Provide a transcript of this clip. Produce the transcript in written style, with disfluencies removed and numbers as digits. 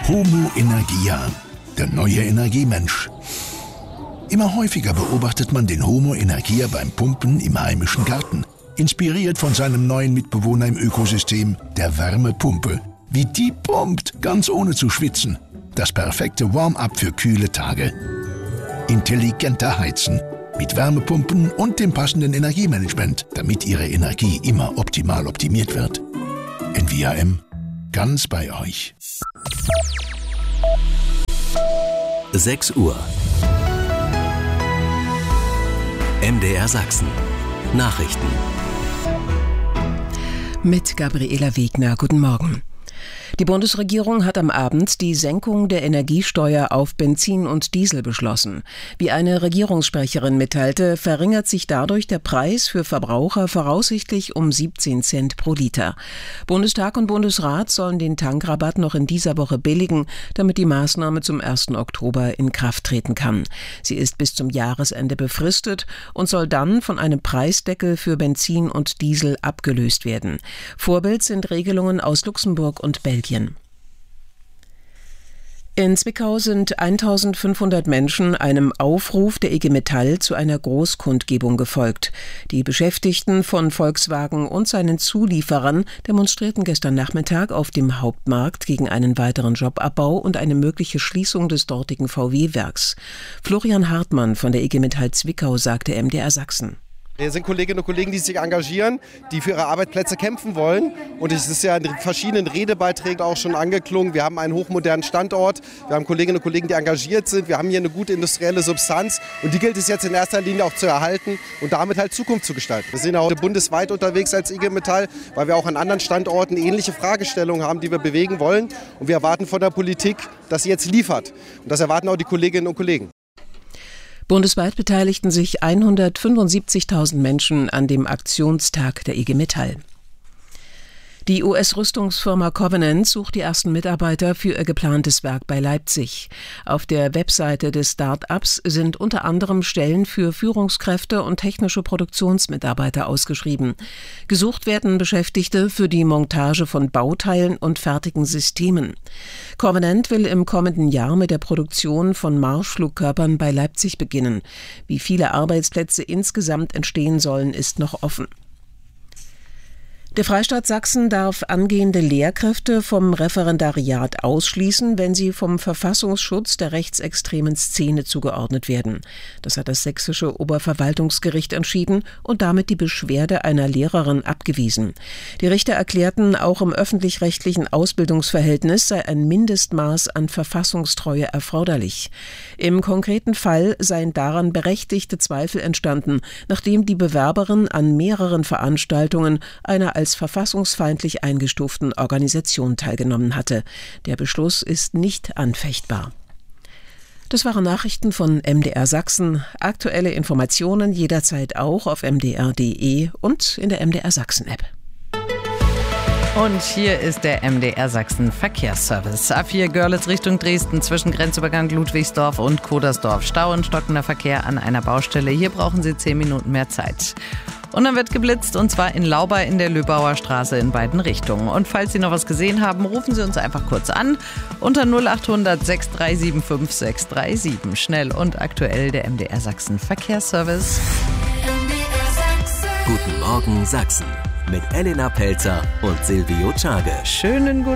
Homo Energia, der neue Energiemensch. Immer häufiger beobachtet man den Homo Energia beim Pumpen im heimischen Garten. Inspiriert von seinem neuen Mitbewohner im Ökosystem, der Wärmepumpe. Wie die pumpt, ganz ohne zu schwitzen. Das perfekte Warm-up für kühle Tage. Intelligenter Heizen. Mit Wärmepumpen und dem passenden Energiemanagement, damit Ihre Energie immer optimal optimiert wird. NVAM, ganz bei euch. 6 Uhr. MDR Sachsen. Nachrichten. Mit Gabriela Wegner. Guten Morgen. Die Bundesregierung hat am Abend die Senkung der Energiesteuer auf Benzin und Diesel beschlossen. Wie eine Regierungssprecherin mitteilte, verringert sich dadurch der Preis für Verbraucher voraussichtlich um 17 Cent pro Liter. Bundestag und Bundesrat sollen den Tankrabatt noch in dieser Woche billigen, damit die Maßnahme zum 1. Oktober in Kraft treten kann. Sie ist bis zum Jahresende befristet und soll dann von einem Preisdeckel für Benzin und Diesel abgelöst werden. Vorbild sind Regelungen aus Luxemburg und Belgien. In Zwickau sind 1500 Menschen einem Aufruf der IG Metall zu einer Großkundgebung gefolgt. Die Beschäftigten von Volkswagen und seinen Zulieferern demonstrierten gestern Nachmittag auf dem Hauptmarkt gegen einen weiteren Jobabbau und eine mögliche Schließung des dortigen VW-Werks. Florian Hartmann von der IG Metall Zwickau sagte MDR Sachsen. Wir sind Kolleginnen und Kollegen, die sich engagieren, die für ihre Arbeitsplätze kämpfen wollen. Und es ist ja in verschiedenen Redebeiträgen auch schon angeklungen. Wir haben einen hochmodernen Standort, wir haben Kolleginnen und Kollegen, die engagiert sind. Wir haben hier eine gute industrielle Substanz und die gilt es jetzt in erster Linie auch zu erhalten und damit halt Zukunft zu gestalten. Wir sind auch bundesweit unterwegs als IG Metall, weil wir auch an anderen Standorten ähnliche Fragestellungen haben, die wir bewegen wollen. Und wir erwarten von der Politik, dass sie jetzt liefert. Und das erwarten auch die Kolleginnen und Kollegen. Bundesweit beteiligten sich 175.000 Menschen an dem Aktionstag der IG Metall. Die US-Rüstungsfirma Covenant sucht die ersten Mitarbeiter für ihr geplantes Werk bei Leipzig. Auf der Webseite des Start-ups sind unter anderem Stellen für Führungskräfte und technische Produktionsmitarbeiter ausgeschrieben. Gesucht werden Beschäftigte für die Montage von Bauteilen und fertigen Systemen. Covenant will im kommenden Jahr mit der Produktion von Marschflugkörpern bei Leipzig beginnen. Wie viele Arbeitsplätze insgesamt entstehen sollen, ist noch offen. Der Freistaat Sachsen darf angehende Lehrkräfte vom Referendariat ausschließen, wenn sie vom Verfassungsschutz der rechtsextremen Szene zugeordnet werden. Das hat das sächsische Oberverwaltungsgericht entschieden und damit die Beschwerde einer Lehrerin abgewiesen. Die Richter erklärten, auch im öffentlich-rechtlichen Ausbildungsverhältnis sei ein Mindestmaß an Verfassungstreue erforderlich. Im konkreten Fall seien daran berechtigte Zweifel entstanden, nachdem die Bewerberin an mehreren Veranstaltungen einer als verfassungsfeindlich eingestuften Organisation teilgenommen hatte. Der Beschluss ist nicht anfechtbar. Das waren Nachrichten von MDR Sachsen. Aktuelle Informationen jederzeit auch auf mdr.de und in der MDR Sachsen App. Und hier ist der MDR Sachsen Verkehrsservice. A4 Görlitz Richtung Dresden zwischen Grenzübergang Ludwigsdorf und Kodersdorf. Stau und stockender Verkehr an einer Baustelle. Hier brauchen Sie 10 Minuten mehr Zeit. Und dann wird geblitzt, und zwar in Laubach in der Löbauer Straße in beiden Richtungen. Und falls Sie noch was gesehen haben, rufen Sie uns einfach kurz an unter 0800 6375 637. Schnell und aktuell der MDR Sachsen Verkehrsservice. Guten Morgen Sachsen mit Elena Pelzer und Silvio Czage. Schönen guten